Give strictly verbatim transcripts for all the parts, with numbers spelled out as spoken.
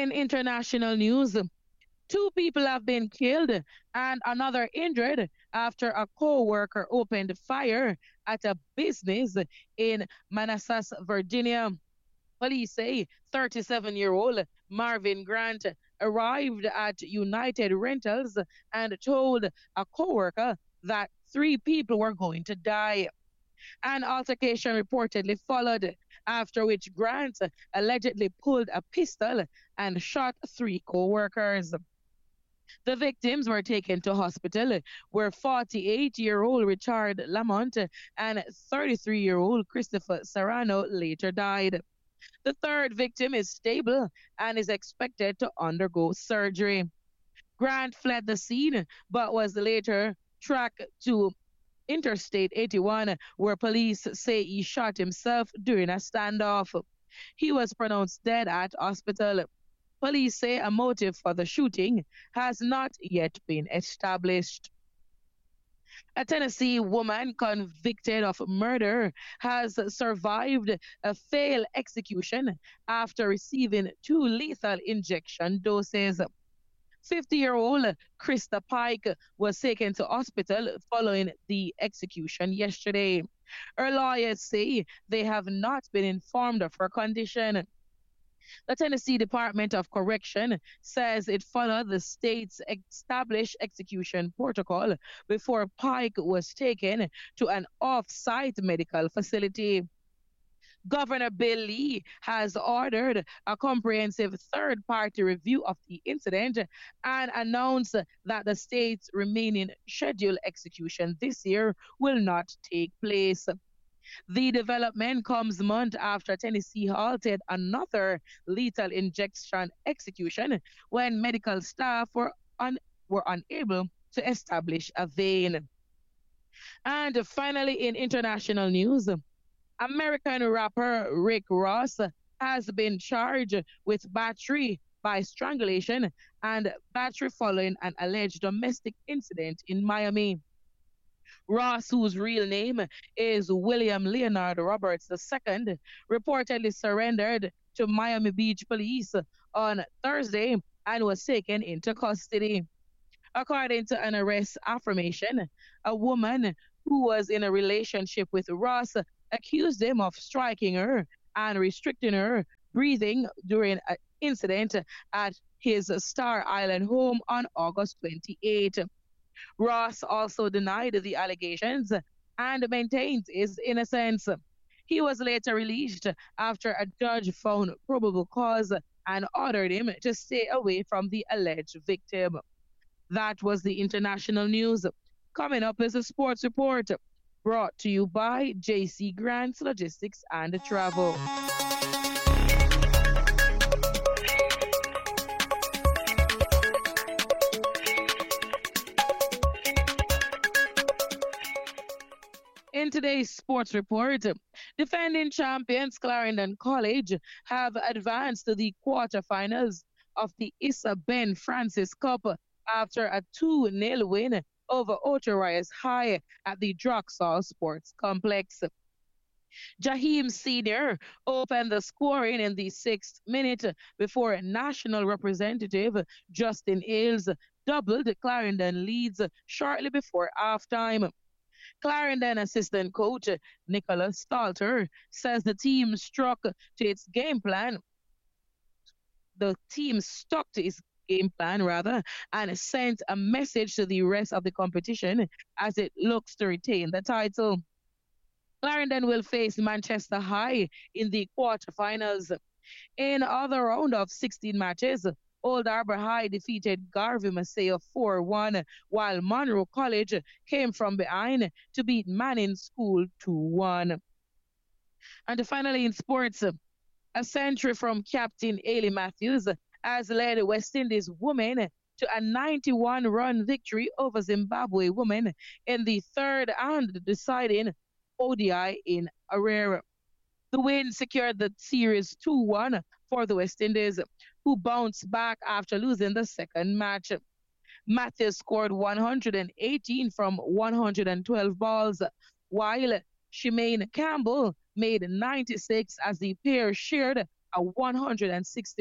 In international news, two people have been killed and another injured after a co-worker opened fire at a business in Manassas, Virginia. Police say thirty-seven-year-old Marvin Grant arrived at United Rentals and told a coworker that three people were going to die. An altercation reportedly followed, after which Grant allegedly pulled a pistol and shot three co-workers. The victims were taken to hospital where forty-eight-year-old Richard Lamont and thirty-three-year-old Christopher Serrano later died. The third victim is stable and is expected to undergo surgery. Grant fled the scene but was later tracked to Interstate eighty-one, where police say he shot himself during a standoff. He was pronounced dead at hospital. Police say a motive for the shooting has not yet been established. A Tennessee woman convicted of murder has survived a failed execution after receiving two lethal injection doses. fifty-year-old Krista Pike was taken to hospital following the execution yesterday. Her lawyers say they have not been informed of her condition. The Tennessee Department of Correction says it followed the state's established execution protocol before Pike was taken to an off-site medical facility. Governor Bill Lee has ordered a comprehensive third party review of the incident and announced that the state's remaining scheduled execution this year will not take place. The development comes months after Tennessee halted another lethal injection execution when medical staff were, un- were unable to establish a vein. And finally, in international news, American rapper Rick Ross has been charged with battery by strangulation and battery following an alleged domestic incident in Miami. Ross, whose real name is William Leonard Roberts the second, reportedly surrendered to Miami Beach police on Thursday and was taken into custody. According to an arrest affirmation, a woman who was in a relationship with Ross accused him of striking her and restricting her breathing during an incident at his Star Island home on August twenty-eighth. Ross also denied the allegations and maintains his innocence. He was later released after a judge found probable cause and ordered him to stay away from the alleged victim. That was the international news. Coming up is a sports report brought to you by J C Grants Logistics and Travel. In today's sports report, defending champions Clarendon College have advanced to the quarterfinals of the Issa Ben Francis Cup after a two nil win over Otorias High at the Droxall Sports Complex. Jaheim Senior opened the scoring in the sixth minute before national representative Justin Ailes doubled Clarendon leads shortly before halftime. Clarendon assistant coach Nicholas Stalter says the team struck to its game plan. The team stuck to its game plan rather and sent a message to the rest of the competition as it looks to retain the title. Clarendon will face Manchester High in the quarterfinals. In other round of sixteen matches, Old Harbour High defeated Garvey Maceo four one, while Monroe College came from behind to beat Manning School two one. And finally in sports, a century from Captain Ailey Matthews has led West Indies women to a ninety-one-run victory over Zimbabwe women in the third and deciding O D I in Harare. The win secured the series two one for the West Indies, who bounced back after losing the second match. Matthews scored one hundred eighteen from one hundred twelve balls, while Shemaine Campbell made ninety-six as the pair shared a one hundred sixty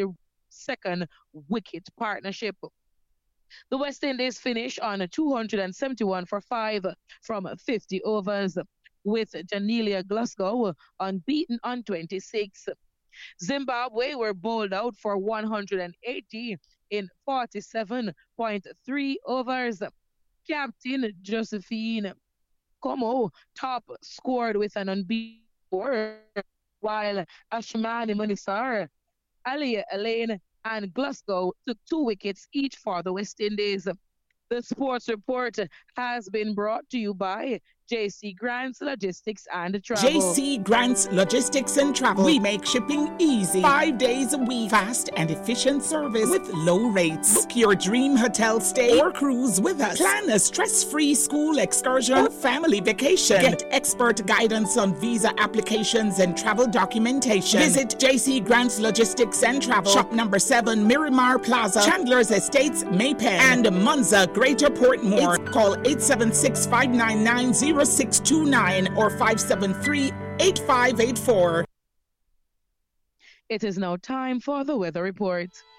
second wicket partnership. The West Indies finish on two hundred seventy-one for five from fifty overs, with Janelia Glasgow unbeaten on twenty-six. Zimbabwe were bowled out for one hundred eighty in forty-seven point three overs. Captain Josephine Como top scored with an unbeaten score, while Ashmani Munisar, Ali Elaine, and Glasgow took two wickets each for the West Indies. The sports report has been brought to you by J C Grants Logistics and Travel. J C Grants Logistics and Travel. We make shipping easy. Five days a week. Fast and efficient service with low rates. Book your dream hotel stay or cruise with us. Plan a stress-free school excursion or family vacation. Get expert guidance on visa applications and travel documentation. Visit J C Grants Logistics and Travel. Shop number seven, Miramar Plaza, Chandler's Estates, Maypen, and Monza, Greater Portmore. It's call eight seven six, five nine nine, zero six two nine or five seven three, eight five eight four. It is now time for the weather report.